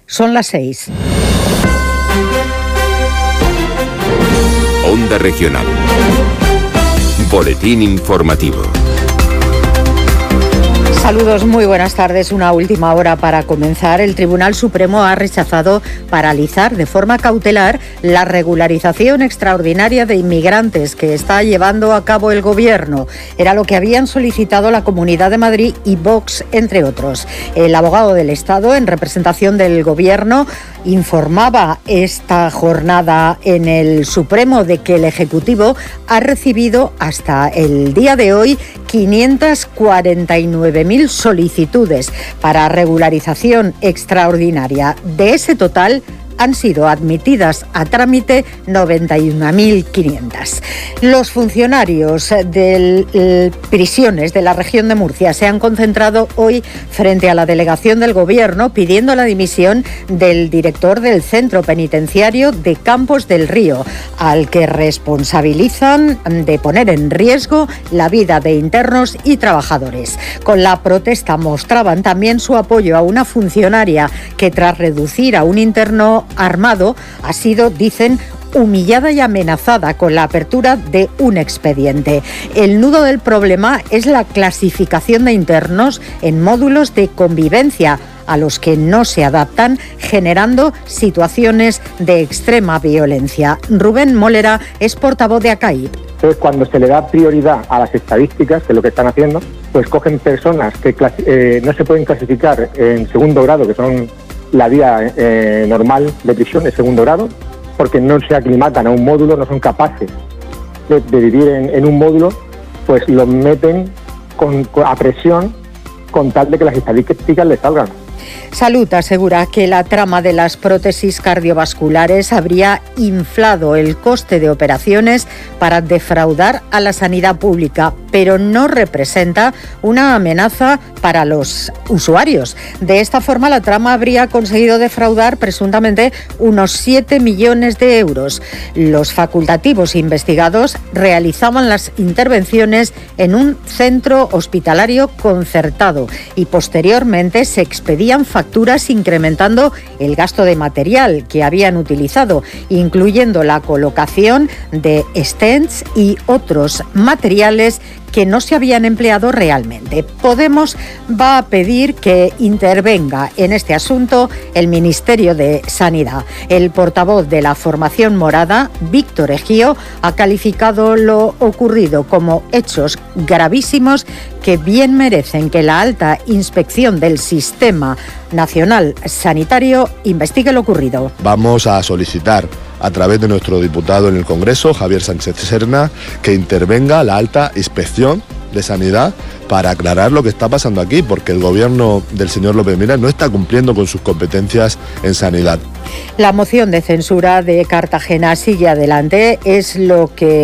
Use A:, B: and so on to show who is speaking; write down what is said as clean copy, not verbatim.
A: Son las 6.
B: Onda Regional. Boletín informativo.
A: Saludos, muy buenas tardes. Una última hora para comenzar. El Tribunal Supremo ha rechazado paralizar de forma cautelar la regularización extraordinaria de inmigrantes que está llevando a cabo el Gobierno. Era lo que habían solicitado la Comunidad de Madrid y Vox, entre otros. El abogado del Estado, en representación del Gobierno, informaba esta jornada en el Supremo de que el Ejecutivo ha recibido hasta el día de hoy 549.000 solicitudes para regularización extraordinaria. De ese total, han sido admitidas a trámite 91.500. Los funcionarios de prisiones de la región de Murcia se han concentrado hoy frente a la delegación del Gobierno pidiendo la dimisión del director del centro penitenciario de Campos del Río, al que responsabilizan de poner en riesgo la vida de internos y trabajadores. Con la protesta mostraban también su apoyo a una funcionaria que, tras reducir a un interno armado, ha sido, dicen, humillada y amenazada con la apertura de un expediente. El nudo del problema es la clasificación de internos en módulos de convivencia a los que no se adaptan, generando situaciones de extrema violencia. Rubén Mólera es portavoz de ACAIP.
C: Entonces, cuando se le da prioridad a las estadísticas, que es lo que están haciendo, pues cogen personas que no se pueden clasificar en segundo grado, que son la vía normal de prisión de segundo grado, porque no se aclimatan a un módulo, no son capaces de vivir en un módulo, pues los meten a presión con tal de que las estadísticas les salgan.
A: Salud asegura que la trama de las prótesis cardiovasculares habría inflado el coste de operaciones para defraudar a la sanidad pública, pero no representa una amenaza para los usuarios. De esta forma, la trama habría conseguido defraudar presuntamente unos 7 millones de euros. Los facultativos investigados realizaban las intervenciones en un centro hospitalario concertado y posteriormente se expedían facturas incrementando el gasto de material que habían utilizado, incluyendo la colocación de stents y otros materiales que no se habían empleado realmente. Podemos va a pedir que intervenga en este asunto el Ministerio de Sanidad. El portavoz de la formación morada, Víctor Ejío, ha calificado lo ocurrido como hechos gravísimos que bien merecen que la alta inspección del Sistema Nacional Sanitario investigue lo ocurrido.
D: Vamos a solicitar a través de nuestro diputado en el Congreso, Javier Sánchez Serna, que intervenga la alta inspección de sanidad para aclarar lo que está pasando aquí, porque el gobierno del señor López Miras no está cumpliendo con sus competencias en sanidad.
A: La moción de censura de Cartagena sigue adelante, es lo que